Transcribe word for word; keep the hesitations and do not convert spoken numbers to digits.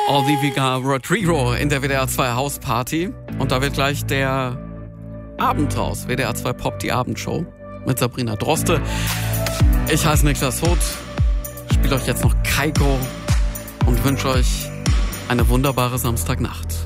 Olivia Rodrigo in der W D R zwei Hausparty. Und da wird gleich der Abend raus. W D R zwei Pop, die Abendshow mit Sabrina Droste. Ich heiße Niklas Hoth, spiele euch jetzt noch Kaiko und wünsche euch eine wunderbare Samstagnacht.